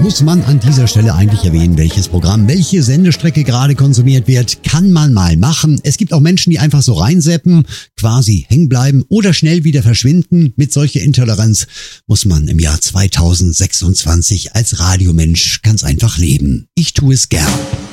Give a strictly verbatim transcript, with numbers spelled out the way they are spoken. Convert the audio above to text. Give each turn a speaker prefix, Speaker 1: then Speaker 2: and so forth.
Speaker 1: Muss man an dieser Stelle eigentlich erwähnen, welches Programm, welche Sendestrecke gerade konsumiert wird? Kann man mal machen. Es gibt auch Menschen, die einfach so reinseppen, quasi hängen bleiben oder schnell wieder verschwinden. Mit solcher Intoleranz muss man im Jahr zweitausendsechsundzwanzig als Radiomensch ganz einfach leben. Ich tue es gern.